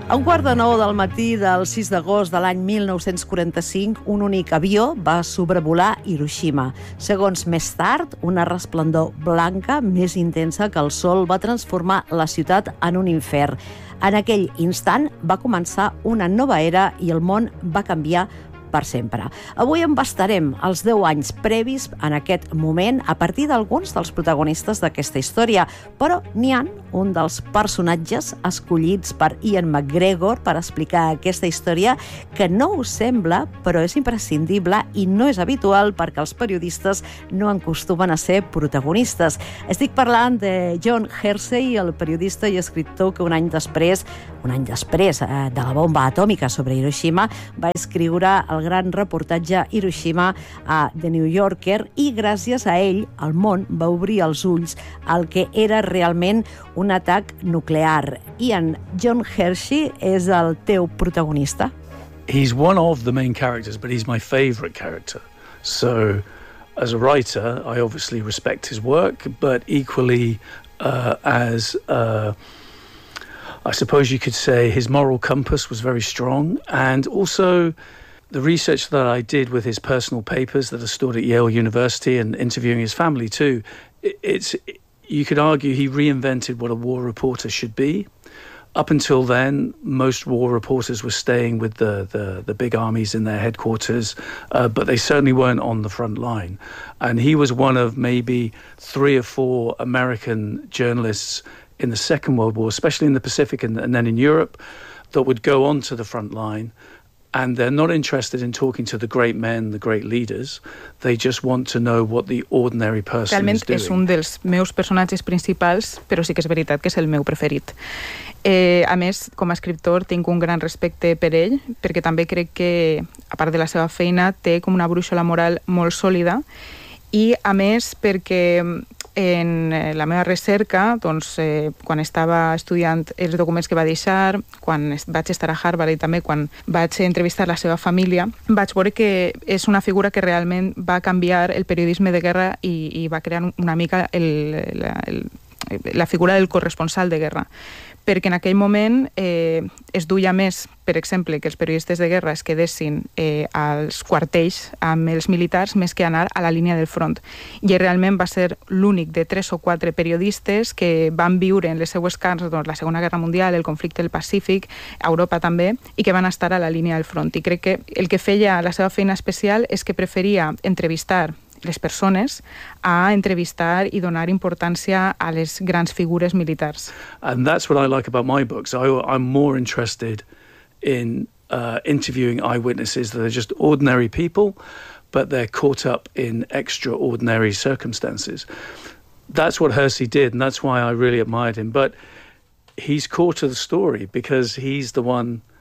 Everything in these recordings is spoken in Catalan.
A 8:45 del matí del 6 d'agost de l'any 1945, un únic avió va sobrevolar Hiroshima. Segons més tard, una resplendor blanca més intensa que el sol va transformar la ciutat en un infern. En aquell instant va començar una nova era i el món va canviar per sempre. Avui embastarem els 10 anys previs en aquest moment a partir d'alguns dels protagonistes d'aquesta història, però n'hi ha un dels personatges escollits per Ian McGregor per explicar aquesta història que no us sembla, però és imprescindible i no és habitual perquè els periodistes no acostumen a ser protagonistes. Estic parlant de John Hersey, el periodista i escriptor que un any després de la bomba atòmica sobre Hiroshima va escriure el gran reportatge Hiroshima a The New Yorker i gràcies a ell el món va obrir els ulls al que era realment un atac nuclear. Ian, John Hersey és el teu protagonista? He's one of the main characters, but he's my favourite character. So, as a writer, I obviously respect his work, but equally I suppose you could say his moral compass was very strong, and also the research that I did with his personal papers that are stored at Yale University and interviewing his family too, you could argue he reinvented what a war reporter should be. Up until then, most war reporters were staying with the big armies in their headquarters, but they certainly weren't on the front line. And he was one of maybe 3 or 4 American journalists in the Second World War, especially in the Pacific and then in Europe, that would go onto the front line, and they're not interested in talking to the great men, the great leaders. They just want to know what the ordinary person is doing. És un dels meus personatges principals, però sí que és veritat que és el meu preferit. A més, com a escriptor, tinc un gran respecte per ell, perquè també crec que, a part de la seva feina, té com una brúixola moral molt sòlida, i a més perquè en la meva recerca, doncs, quan estava estudiant els documents que va deixar, quan vaig estar a Harvard i també quan vaig entrevistar la seva família, vaig veure que és una figura que realment va canviar el periodisme de guerra i va crear una mica la figura del corresponsal de guerra. Perquè en aquell moment es duia més, per exemple, que els periodistes de guerra es quedessin als quartells amb els militars més que anar a la línia del front. I realment va ser l'únic de 3 o 4 periodistes que van viure en les seues carns la Segona Guerra Mundial, el conflicte del Pacífic, a Europa també, i que van estar a la línia del front. I crec que el que feia la seva feina especial és que preferia entrevistar les persones a entrevistar i donar importància a les grans figures militars. And that's what I like about my books. I'm more interested in interviewing eyewitnesses that are just ordinary people, but they're caught up in extraordinary circumstances. That's what Hersey did, and that's why I really admired him. But he's core to the story because he's the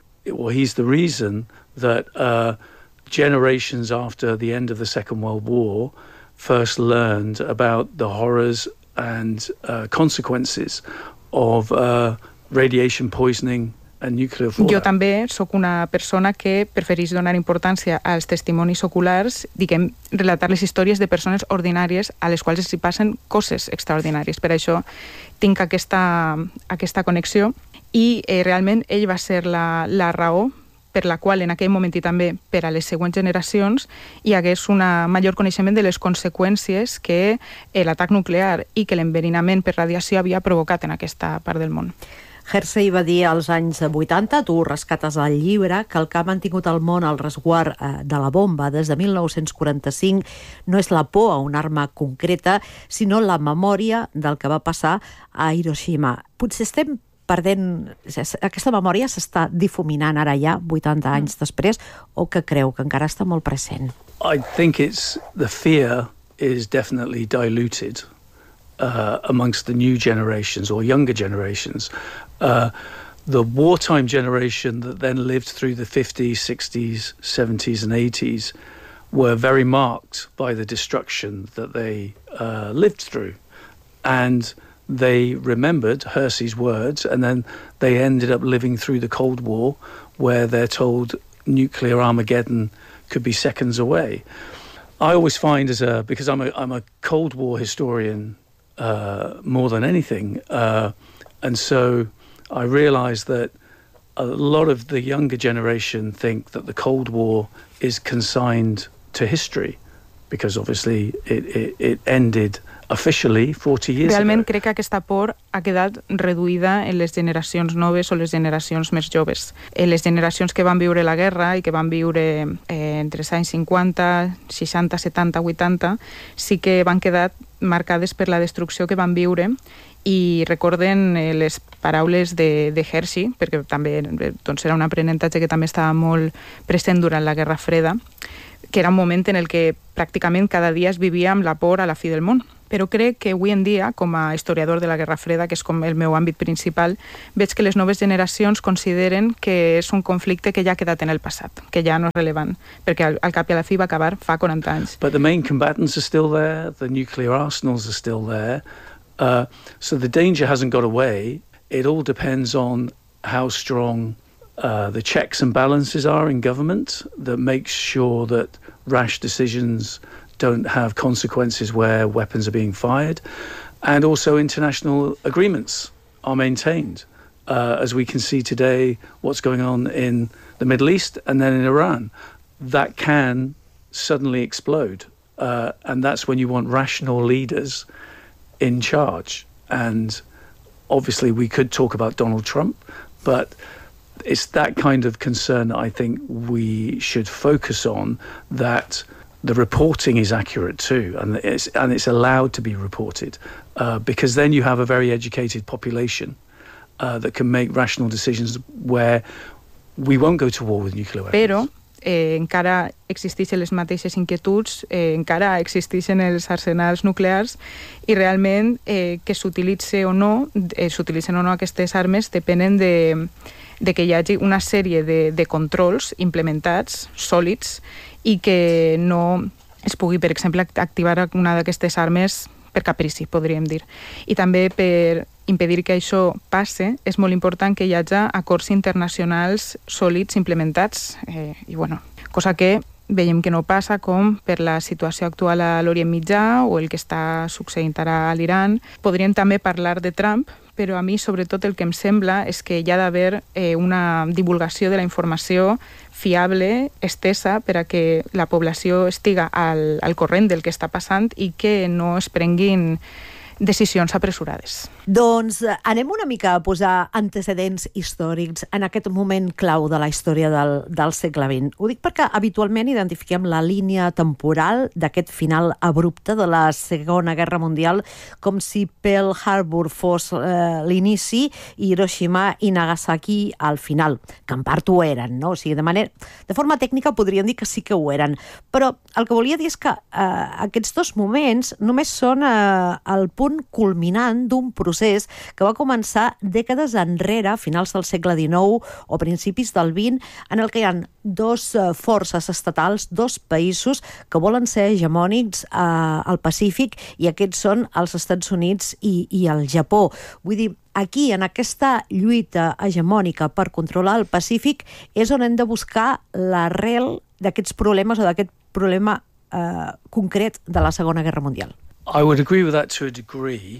reason that generations after the end of the Second World War first learned about the horrors and consequences of radiation poisoning and nuclear fallout. Jo també sóc una persona que prefereix donar importància als testimonis oculars, relatar les històries de persones ordinàries a les quals s'hi passen coses extraordinàries. Per això tinc aquesta connexió i realment ell va ser la raó per la qual en aquell moment i també per a les següents generacions hi hagués un major coneixement de les conseqüències que l'atac nuclear i que l'enverinament per radiació havia provocat en aquesta part del món. Hersey va dir als anys 80, tu rescates al llibre, que el que ha mantingut el món al resguard de la bomba des de 1945 no és la por a una arma concreta, sinó la memòria del que va passar a Hiroshima. Potser estem perdent, aquesta memòria s'està difuminant ara ja, 80 anys després, o que creu que encara està molt present? I think the fear is definitely diluted amongst the new generations or younger generations. The wartime generation that then lived through the 50s, 60s, 70s and 80s were very marked by the destruction that they lived through. And they remembered Hersey's words, and then they ended up living through the Cold War, where they're told nuclear Armageddon could be seconds away. I always find, because I'm a Cold War historian more than anything, and so I realised that a lot of the younger generation think that the Cold War is consigned to history, because obviously it ended officially 40 years Realment ago. crec que aquesta por ha quedat reduïda en les generacions noves o les generacions més joves. Les generacions que van viure la guerra i que van viure entre els anys 50, 60, 70, 80, sí que van quedar marcades per la destrucció que van viure i recorden les paraules de Hershey, perquè també doncs, era un aprenentatge que també estava molt present durant la Guerra Freda, que era un moment en el que pràcticament cada dia es vivia amb la por a la fi del món. Però crec que avui en dia, com a historiador de la Guerra Freda, que és com el meu àmbit principal, veig que les noves generacions consideren que és un conflicte que ja ha quedat en el passat, que ja no és rellevant, perquè al cap i a la fi va acabar fa 40 anys. But the main combatants are still there, the nuclear arsenals are still there, so the danger hasn't got away. It all depends on how strong the checks and balances are in government that makes sure that rash decisions don't have consequences where weapons are being fired, and also international agreements are maintained. As we can see today, what's going on in the Middle East and then in Iran, that can suddenly explode. And that's when you want rational leaders in charge. And obviously we could talk about Donald Trump, but it's that kind of concern that I think we should focus on, that the reporting is accurate too, and it's allowed to be reported, because then you have a very educated population that can make rational decisions where we won't go to war with nuclear weapons. Però encara existeixen les mateixes inquietuds, encara existeixen els arsenals nuclears i realment que s'utilitzen o no aquestes armes depenen de que hi hagi una sèrie de controls implementats, sòlids, i que no es pugui, per exemple, activar una d'aquestes armes per caprici, podríem dir. I també per impedir que això passe, és molt important que hi hagi acords internacionals sòlids implementats, i bueno, cosa que veiem que no passa, com per la situació actual a l'Orient Mitjà o el que està succeint ara a l'Iran. Podríem també parlar de Trump, però a mi sobretot el que em sembla és que hi ha d'haver una divulgació de la informació fiable, estesa, per a que la població estiga al corrent del que està passant i que no es prenguin decisions apressurades. Doncs anem una mica a posar antecedents històrics en aquest moment clau de la història del segle XX. Ho dic perquè habitualment identifiquem la línia temporal d'aquest final abrupte de la Segona Guerra Mundial com si Pearl Harbor fos l'inici i Hiroshima i Nagasaki al final, que en part ho eren, no? O sigui, de forma tècnica podríem dir que sí que ho eren, però el que volia dir és que aquests dos moments només són el punt culminant d'un procés que va començar dècades enrere, a finals del segle XIX o principis del XX, en el que hi ha dos forces estatals, dos països que volen ser hegemònics al Pacífic, i aquests són els Estats Units i el Japó. Vull dir, aquí, en aquesta lluita hegemònica per controlar el Pacífic, és on hem de buscar l'arrel d'aquests problemes o d'aquest problema concret de la Segona Guerra Mundial. I would agree with that to a degree.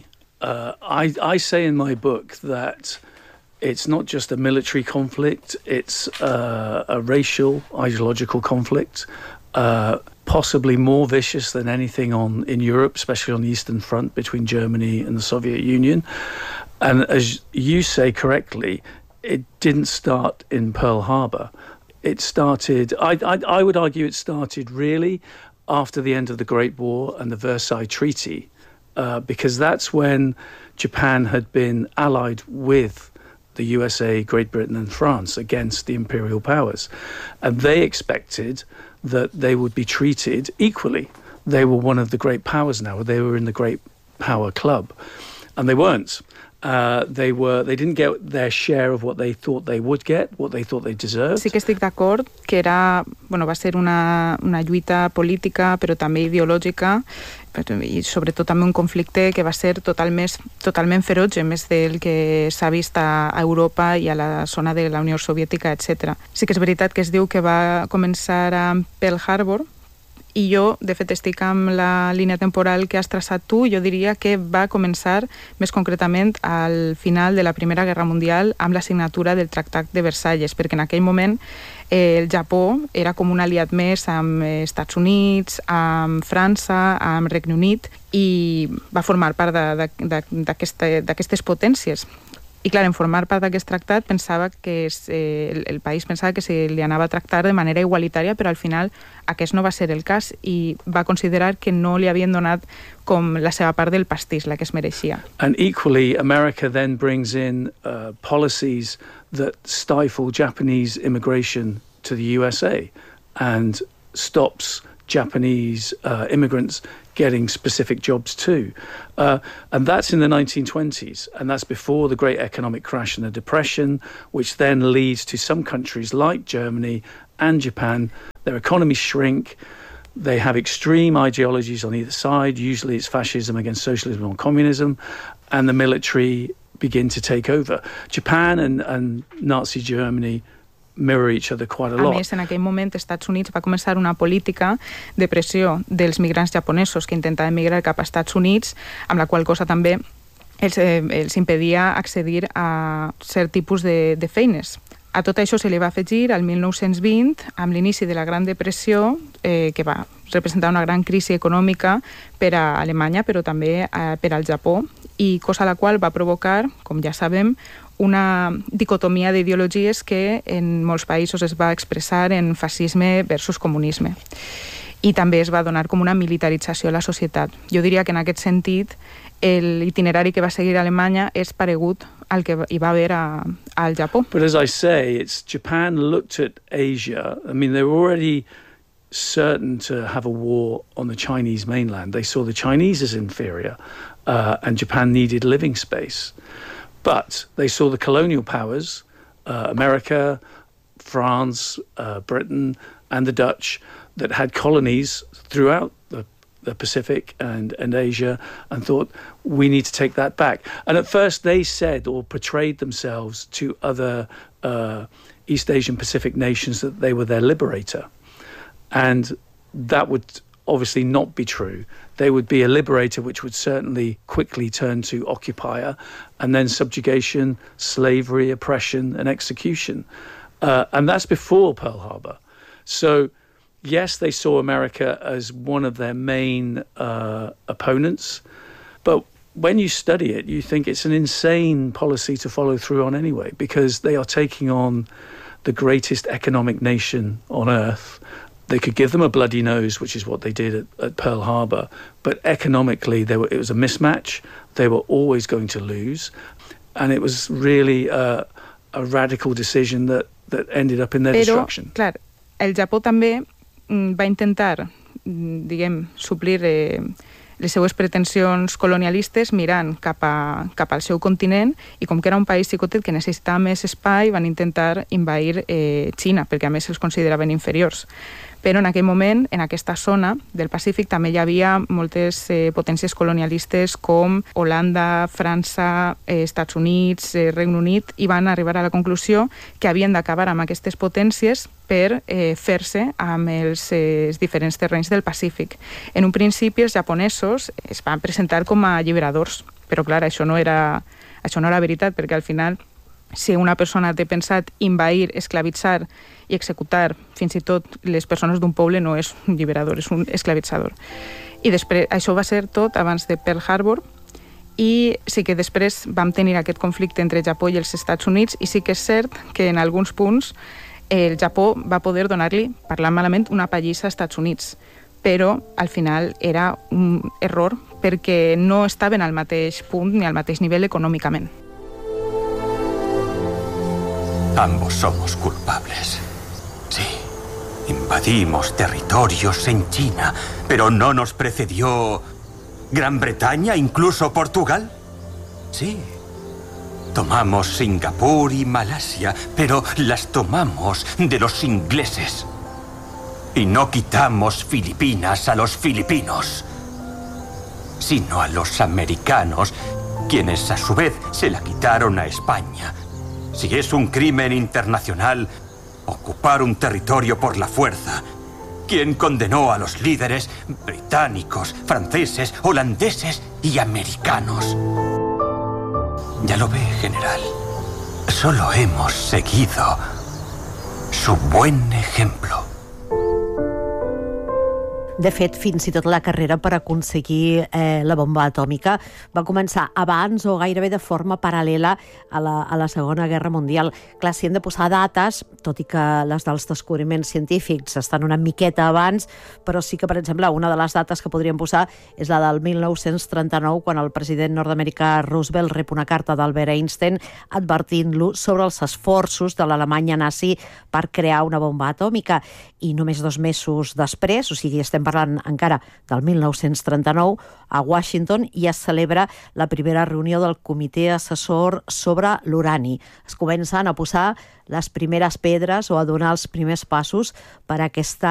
I say in my book that it's not just a military conflict, it's a racial, ideological conflict, possibly more vicious than anything in Europe, especially on the Eastern Front between Germany and the Soviet Union. And as you say correctly, it didn't start in Pearl Harbor. It started, I would argue it started really after the end of the Great War and the Versailles Treaty, because that's when Japan had been allied with the USA, Great Britain and France against the imperial powers. And they expected that they would be treated equally. They were one of the great powers now. They were in the great power club. And they weren't. They didn't get their share of what they thought they would get, what they thought they deserved. Sí que estic d'acord que va ser una lluita política, però també ideològica, i sobretot també un conflicte que va ser totalment feroç, més del que s'ha vist a Europa i a la zona de la Unió Soviètica, etc. Sí que és veritat que es diu que va començar a Pearl Harbor, I jo, de fet, estic amb la línia temporal que has traçat tu. Jo diria que va començar més concretament al final de la Primera Guerra Mundial amb la signatura del Tractat de Versalles, perquè en aquell moment el Japó era com un aliat més amb Estats Units, amb França, amb Regne Unit, i va formar part d'aquestes potències. I clar, en formar part d'aquest tractat pensava que el país pensava que se li anava a tractar de manera igualitària, però al final aquest no va ser el cas i va considerar que no li havien donat com la seva part del pastís, la que es mereixia. And equally, America then brings in policies that stifle Japanese immigration to the USA and stops Japanese immigrants getting specific jobs too. And that's in the 1920s, and that's before the great economic crash and the Depression, which then leads to some countries like Germany and Japan, their economies shrink, they have extreme ideologies on either side, usually it's fascism against socialism or communism, and the military begin to take over. Japan and Nazi Germany mirror each other quite a lot. A més, en aquell moment, Estats Units va començar una política de pressió dels migrants japonesos que intentaven migrar cap als Estats Units, amb la qual cosa també els impedia accedir a cert tipus de feines. A tot això se li va afegir al 1920, amb l'inici de la Gran Depressió, que va representar una gran crisi econòmica per a Alemanya, però també per al Japó, i cosa la qual va provocar, com ja sabem, una dicotomia d'ideologies que en molts països es va expressar en fascisme versus comunisme. I també es va donar com una militarització a la societat. Jo diria que en aquest sentit l'itinerari que va seguir Alemanya és paregut al que hi va haver al Japó. But as I say, Japan looked at Asia. I mean, they were already certain to have a war on the Chinese mainland. They saw the Chinese as inferior, and Japan needed living space. But they saw the colonial powers, America, France, Britain, and the Dutch, that had colonies throughout the Pacific and Asia, and thought, we need to take that back. And at first they said or portrayed themselves to other East Asian Pacific nations that they were their liberator. And that would obviously not be true. They would be a liberator which would certainly quickly turn to occupier, and then subjugation, slavery, oppression, and execution. And that's before Pearl Harbor. So, yes, they saw America as one of their main opponents, but when you study it, you think it's an insane policy to follow through on anyway, because they are taking on the greatest economic nation on earth. They could give them a bloody nose, which is what they did at Pearl Harbor, but economically it was a mismatch. They were always going to lose, and it was really a radical decision that ended up in their destruction. Però, clar, el Japó també va intentar, suplir les seues pretensions colonialistes mirant cap al seu continent, i com que era un país xicotet que necessitava més espai, van intentar invair Xina, perquè a més els consideraven inferiors. Però en aquell moment, en aquesta zona del Pacífic, també hi havia moltes potències colonialistes com Holanda, França, Estats Units, Regne Unit, i van arribar a la conclusió que havien d'acabar amb aquestes potències per fer-se amb els diferents terrenys del Pacífic. En un principi, els japonesos es van presentar com a alliberadors, però clar, això no era veritat, perquè al final, si una persona té pensat invair, esclavitzar i executar fins i tot les persones d'un poble, no és un alliberador, és un esclavitzador. I després, això va ser tot abans de Pearl Harbor, i sí que després vam tenir aquest conflicte entre Japó i els Estats Units, i sí que és cert que en alguns punts el Japó va poder donar-li, parlant malament, una pallissa als Estats Units, però al final era un error perquè no estaven al mateix punt ni al mateix nivell econòmicament. Ambos somos culpables. Sí, invadimos territorios en China, pero ¿no nos precedió Gran Bretaña, incluso Portugal? Sí. Tomamos Singapur y Malasia, pero las tomamos de los ingleses. Y no quitamos Filipinas a los filipinos, sino a los americanos, quienes a su vez se la quitaron a España. Si es un crimen internacional ocupar un territorio por la fuerza, quien condenó a los líderes británicos, franceses, holandeses y americanos. Ya lo ve, general. Solo hemos seguido su buen ejemplo. De fet, fins i tot la carrera per aconseguir la bomba atòmica va començar abans o gairebé de forma paral·lela a la Segona Guerra Mundial. Clar, si hem de posar dates, tot i que les dels descobriments científics estan una miqueta abans, però sí que, per exemple, una de les dates que podríem posar és la del 1939, quan el president nord-americà Roosevelt rep una carta d'Albert Einstein advertint-lo sobre els esforços de l'Alemanya nazi per crear una bomba atòmica. I només 2 mesos després, o sigui, estem parlant encara del 1939, a Washington ja es celebra la primera reunió del comitè assessor sobre l'urani. Es comencen a posar les primeres pedres o a donar els primers passos per a aquesta